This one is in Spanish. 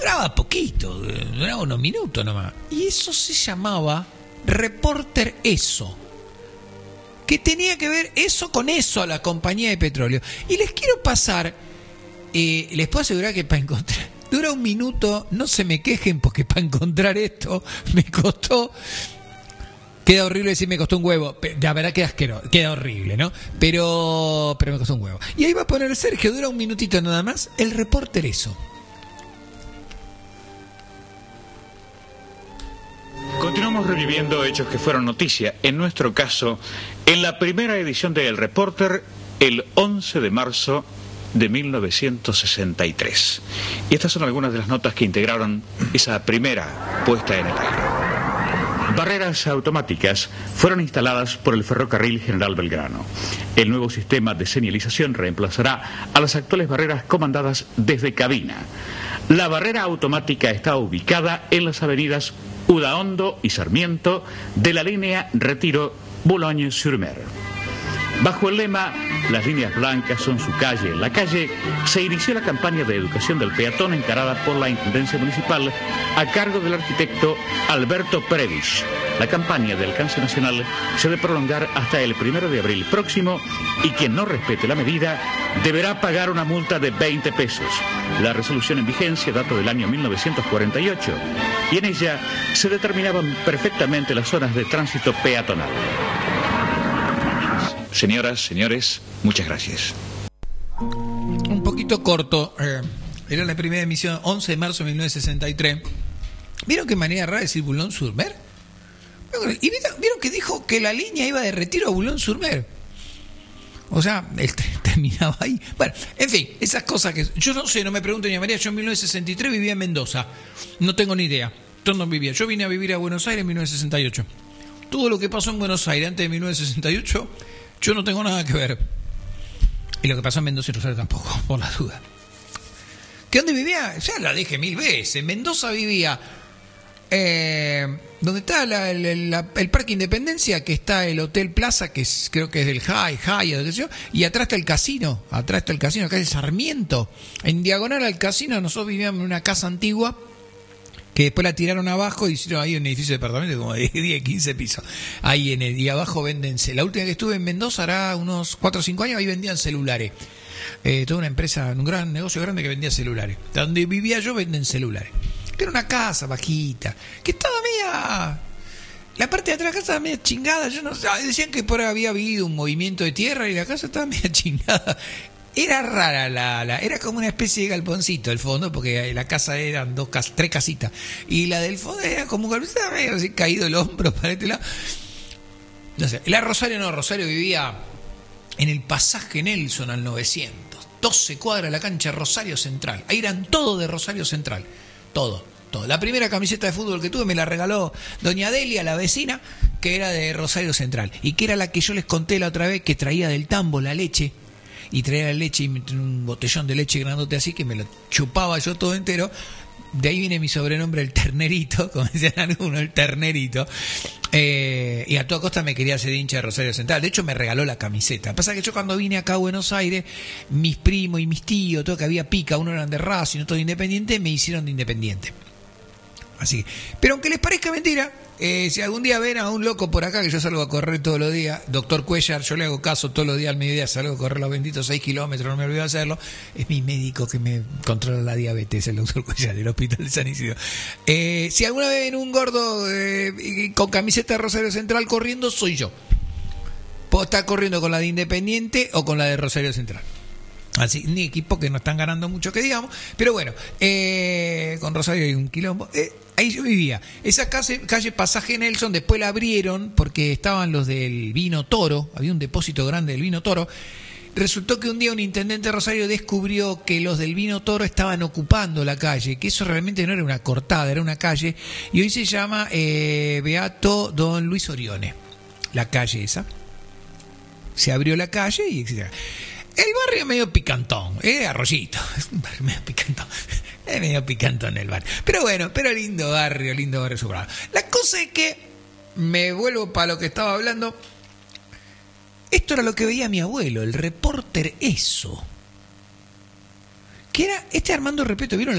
duraba poquito, duraba unos minutos nomás. Y eso se llamaba Reporter Eso, que tenía que ver eso con eso a la compañía de petróleo. Y les quiero pasar, les puedo asegurar que para encontrar, dura un minuto, no se me quejen porque para encontrar esto me costó, queda horrible decir me costó un huevo, la verdad que asqueroso, queda horrible, ¿no? Pero me costó un huevo. Y ahí va a poner Sergio, dura un minutito nada más, el Reporter Eso. Continuamos reviviendo hechos que fueron noticia, en nuestro caso, en la primera edición de El Reporter, el 11 de marzo de 1963. Y estas son algunas de las notas que integraron esa primera puesta en el aire. Barreras automáticas fueron instaladas por el Ferrocarril General Belgrano. El nuevo sistema de señalización reemplazará a las actuales barreras comandadas desde cabina. La barrera automática está ubicada en las avenidas Udaondo y Sarmiento de la línea Retiro Boulogne-sur-Mer. Bajo el lema "Las líneas blancas son su calle", en la calle se inició la campaña de educación del peatón encarada por la Intendencia Municipal a cargo del arquitecto Alberto Previs. La campaña de alcance nacional se debe prolongar hasta el 1 de abril próximo y quien no respete la medida deberá pagar una multa de 20 pesos. La resolución en vigencia data del año 1948 y en ella se determinaban perfectamente las zonas de tránsito peatonal. Señoras, señores, muchas gracias. Un poquito corto, era la primera emisión, 11 de marzo de 1963. ¿Vieron qué manera rara de decir Boulogne-sur-Mer? ¿Y vieron que dijo que la línea iba de Retiro a Boulogne-sur-Mer? O sea, él terminaba ahí. Bueno, en fin, esas cosas que... Yo no sé, no me pregunto ni a María, yo en 1963 vivía en Mendoza. No tengo ni idea. Yo no vivía. Yo vine a vivir a Buenos Aires en 1968. Todo lo que pasó en Buenos Aires antes de 1968... yo no tengo nada que ver. Y lo que pasó en Mendoza y Rosario tampoco, por la duda. ¿Que dónde vivía? Ya la dije 1000 veces. En Mendoza vivía donde está el Parque Independencia, que está el Hotel Plaza, que creo que es del Hyatt, y atrás está el casino. Atrás está el casino, acá es Sarmiento. En diagonal al casino nosotros vivíamos en una casa antigua que después la tiraron abajo y hicieron ahí un edificio de departamento como de 10, 15 pisos. Ahí y abajo véndense. La última que estuve en Mendoza, hará unos 4 o 5 años, ahí vendían celulares. Toda una empresa, un gran negocio grande que vendía celulares. Donde vivía yo venden celulares. Que era una casa bajita, que estaba media... La parte de atrás de la casa estaba media chingada. Yo no sé, decían que por ahí había habido un movimiento de tierra y la casa estaba media chingada. Era rara era como una especie de galponcito el fondo, porque la casa eran 3 casitas. Y la del fondo era como un galponcito, medio así caído el hombro para este lado. No sé, la Rosario vivía en el pasaje Nelson al 900. 12 cuadras de la cancha Rosario Central. Ahí eran todo de Rosario Central. Todo. La primera camiseta de fútbol que tuve me la regaló doña Delia, la vecina, que era de Rosario Central. Y que era la que yo les conté la otra vez, que traía del tambo la leche. Y traía la leche y me tenía un botellón de leche grandote así que me lo chupaba yo todo entero. De ahí viene mi sobrenombre, el ternerito, como decían algunos, el ternerito. Y a toda costa me quería hacer hincha de Rosario Central. De hecho me regaló la camiseta. Pasa que yo cuando vine acá a Buenos Aires, mis primos y mis tíos, todo que había pica, uno eran de Racing, otro de Independiente, me hicieron de Independiente. Así que, pero aunque les parezca mentira, si algún día ven a un loco por acá, que yo salgo a correr todos los días, doctor Cuellar, yo le hago caso todos los días al mediodía, salgo a correr los benditos 6 kilómetros, no me olvido de hacerlo, es mi médico que me controla la diabetes, el doctor Cuellar, del Hospital de San Isidro. Si alguna vez ven un gordo con camiseta de Rosario Central corriendo, soy yo. Puedo estar corriendo con la de Independiente o con la de Rosario Central. Así, ni equipo que no están ganando mucho que digamos, pero bueno, con Rosario hay un quilombo. Ahí yo vivía. Esa calle Pasaje Nelson, después la abrieron porque estaban los del vino Toro, había un depósito grande del vino Toro. Resultó que un día un intendente de Rosario descubrió que los del vino Toro estaban ocupando la calle, que eso realmente no era una cortada, era una calle, y hoy se llama Beato Don Luis Orione, la calle esa. Se abrió la calle y etcétera. El barrio es medio picantón, Arroyito, es un barrio medio picantón, es medio picantón el barrio, pero bueno, pero lindo barrio sobrado. La cosa es que, me vuelvo para lo que estaba hablando, esto era lo que veía mi abuelo, el Reporter Eso, que era, Armando Repetto, ¿vieron?